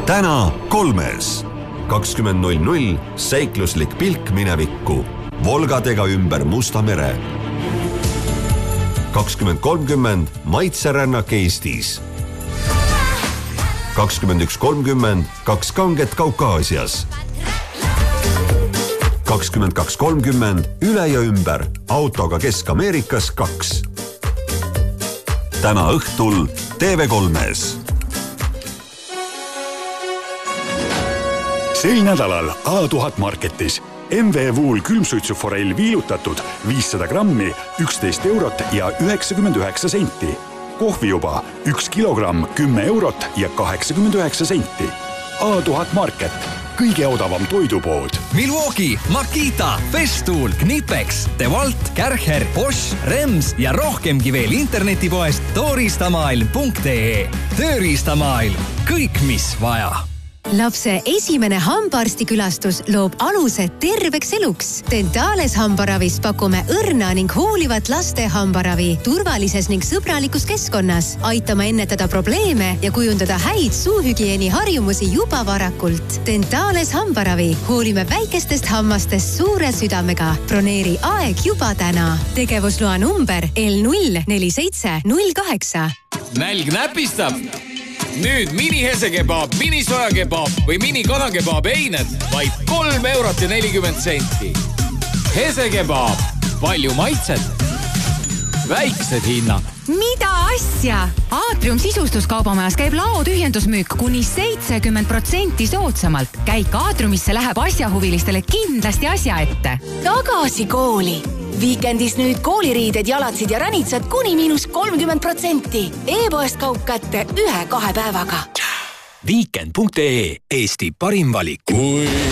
täna 3. 20.00 seikluslik pilk minevikku. Volgadega ümber Musta mere. 20.30 maitserännak Eestis. 21.30 kaks kanget Kaukaasias. 22.30 üle ja ümber autoga Kesk-Ameerikas 2. Täna õhtul TV3-s. Sel nädalal A1000 Marketis MV Wool külmsuitsuforell viilutatud 500 grammi 11 eurot ja 99 senti. Kohvijuba 1 kilogramm 10 eurot ja 89 senti. A1000 Market, kõige odavam toidupood. Milwaukee, Makita, Festool, Knipex, DeWalt, Kärcher, Bosch, Rems ja rohkemgi veel internetipoest tooriistamaailm.ee. Tööriistamaailm. Kõik, mis vaja. Lapse esimene hambaarstikülastus loob aluse terveks eluks. Dentales hambaravis pakume õrna ning hoolivat laste hambaravi turvalises ning sõbralikus keskkonnas. Aitama ennetada probleeme ja kujundada häid suuhügieeni harjumusi juba varakult. Dentales hambaravi. Hoolime väikestest hammastest suure südamega. Broneeri aeg juba täna. Tegevusloa number L04708. Nälg näpistab. Nüüd mini-hesekebab, mini-sojakebab või mini-kanakebab eined vaid 3 eurot ja 40 senti. Hesekebab, palju maitset, väiksed hinnad. Mida asja? Aatrium sisustuskaubamajas käib laotühjendusmüük kuni 70% soodsamalt. Käik Aatriumisse läheb asjahuvilistele kindlasti asja ette. Tagasi kooli. Viikendis nüüd kooliriided, jalatsid ja ränitsad kuni -30%. E-poest kaup kätte 1-2 päevaga. Weekend.ee, Eesti parim valik.